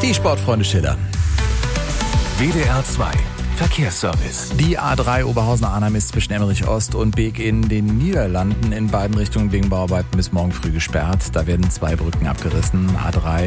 Die Sportfreunde schildern. WDR 2 Verkehrsservice. Die A3 Oberhausen-Arnheim ist zwischen Emmerich Ost und Beek in den Niederlanden in beiden Richtungen wegen Bauarbeiten bis morgen früh gesperrt. Da werden 2 Brücken abgerissen. A3